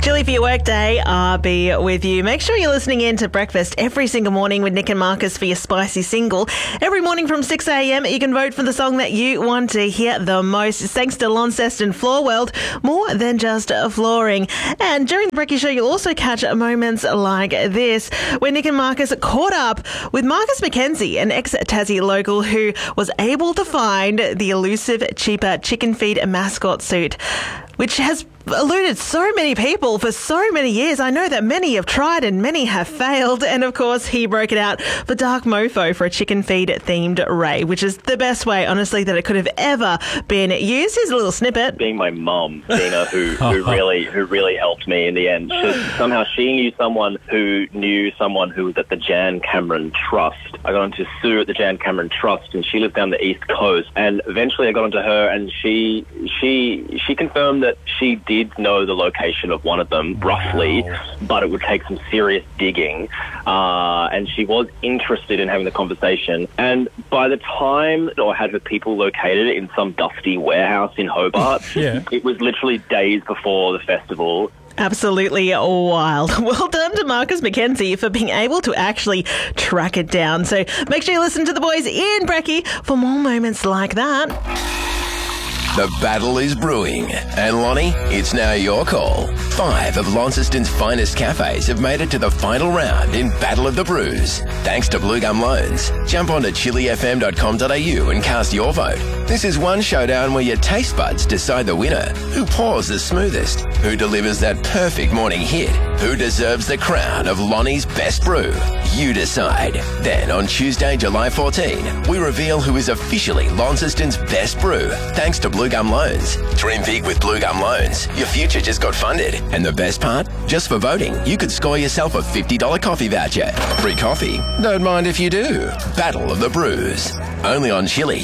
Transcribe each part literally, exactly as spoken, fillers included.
Chilly for your workday, R B with you. Make sure you're listening in to breakfast every single morning with Nick and Marcus for your spicy single. Every morning from six a.m, you can vote for the song that you want to hear the most. It's thanks to Launceston Floor World, more than just flooring. And during the Brekkie Show, you'll also catch moments like this, where Nick and Marcus caught up with Marcus McKenzie, an ex-Tassie local who was able to find the elusive, cheaper chicken feed mascot suit, which has eluded so many people for so many years. I know that many have tried and many have failed. And of course, he broke it out for Dark Mofo for a chicken feed themed Ray, which is the best way, honestly, that it could have ever been used. Here's a little snippet. Being my mum, Dina, who, who really who really helped me in the end. She, somehow she knew someone who knew someone who was at the Jan Cameron Trust. I got onto Sue at the Jan Cameron Trust, and she lived down the East Coast. And eventually I got onto her, and she she she confirmed that she did know the location of one of them, roughly, wow. but it would take some serious digging. Uh, and she was interested in having the conversation. And by the time I had her people located in some dusty warehouse in Hobart, yeah. it was literally days before the festival. Absolutely wild. Well done to Marcus McKenzie for being able to actually track it down. So make sure you listen to the boys in Brekkie for more moments like that. The battle is brewing. And Lonnie, it's now your call. Five of Launceston's finest cafes have made it to the final round in Battle of the Brews. Thanks to Blue Gum Loans. Jump on to chili f m dot com dot a u and cast your vote. This is one showdown where your taste buds decide the winner. Who pours the smoothest? Who delivers that perfect morning hit? Who deserves the crown of Lonnie's best brew? You decide. Then on Tuesday, July fourteenth, we reveal who is officially Launceston's best brew, thanks to Blue Gum Loans. Dream big with Blue Gum Loans. Your future just got funded. And the best part? Just for voting, you could score yourself a fifty dollars coffee voucher. Free coffee? Don't mind if you do. Battle of the Brews. Only on Chili.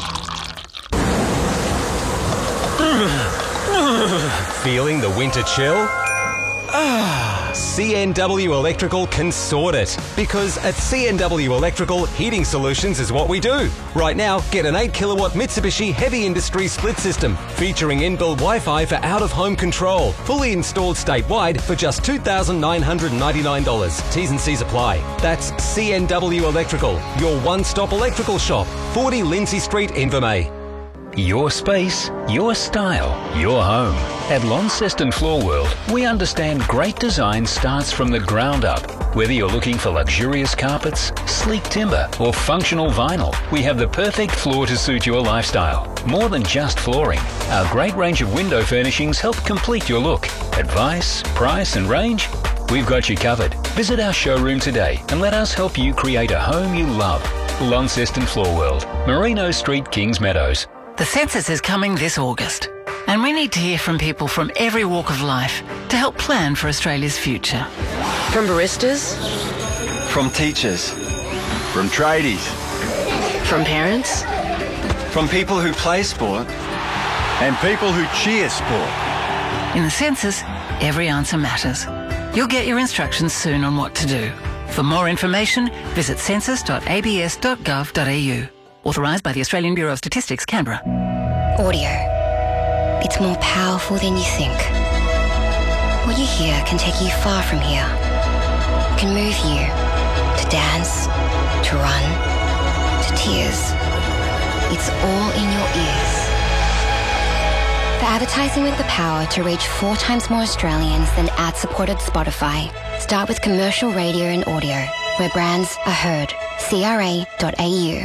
Feeling the winter chill? Ah, C N W Electrical can sort it. Because at C N W Electrical, heating solutions is what we do. Right now, get an eight kilowatt Mitsubishi Heavy Industry split system featuring inbuilt Wi-Fi for out-of-home control. Fully installed statewide for just two thousand nine hundred ninety-nine dollars. T's and C's apply. That's C N W Electrical, your one-stop electrical shop. forty Lindsay Street, Invermay. Your space, your style, your home. At Launceston Floor World, we understand great design starts from the ground up. Whether you're looking for luxurious carpets, sleek timber, or functional vinyl, we have the perfect floor to suit your lifestyle. More than just flooring, our great range of window furnishings help complete your look. Advice, price, and range? We've got you covered. Visit our showroom today and let us help you create a home you love. Launceston Floor World, Merino Street, Kings Meadows. The census is coming this August, and we need to hear from people from every walk of life to help plan for Australia's future. From baristas, from teachers, from tradies, from parents, from people who play sport, and people who cheer sport. In the census, every answer matters. You'll get your instructions soon on what to do. For more information, visit census dot a b s dot gov dot a u. Authorised by the Australian Bureau of Statistics, Canberra. Audio. It's more powerful than you think. What you hear can take you far from here. It can move you to dance, to run, to tears. It's all in your ears. For advertising with the power to reach four times more Australians than ad-supported Spotify, start with commercial radio and audio, where brands are heard. C R A dot a u.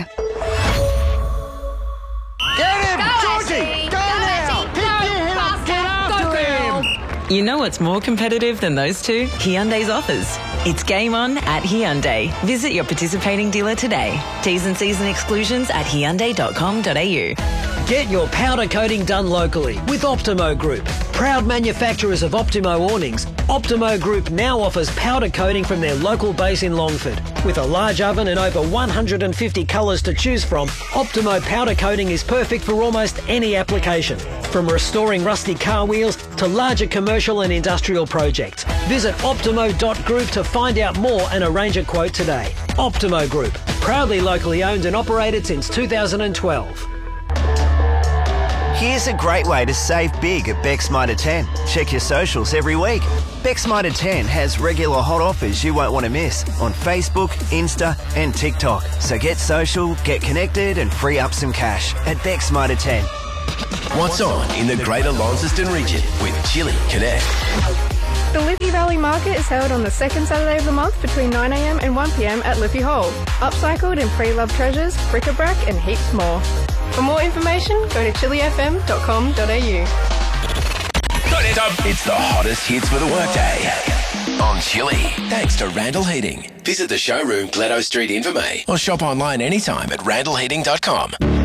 You know what's more competitive than those two? Hyundai's offers. It's game on at Hyundai. Visit your participating dealer today. T's and C's and exclusions at hyundai dot com dot a u. Get your powder coating done locally with Optimo Group. Proud manufacturers of Optimo awnings, Optimo Group now offers powder coating from their local base in Longford. With a large oven and over one hundred fifty colours to choose from, Optimo powder coating is perfect for almost any application. From restoring rusty car wheels to larger commercial and industrial projects. Visit optimo dot group to find out more and arrange a quote today. Optimo Group, proudly locally owned and operated since two thousand twelve. Here's a great way to save big at Beck's Mitre ten. Check your socials every week. Beck's Mitre ten has regular hot offers you won't want to miss on Facebook, Insta and TikTok. So get social, get connected and free up some cash at Beck's Mitre ten. What's on in the Greater Launceston region with Chili Connect? The Liffey Valley Market is held on the second Saturday of the month between nine a m and one p m at Liffey Hall. Upcycled and pre-loved treasures, bric-a-brac and heaps more. For more information, go to chili f m dot com dot a u. It's the hottest hits for the workday on Chili. Thanks to Randall Heating. Visit the showroom, Gledo Street, Invermay, or shop online anytime at randall heating dot com.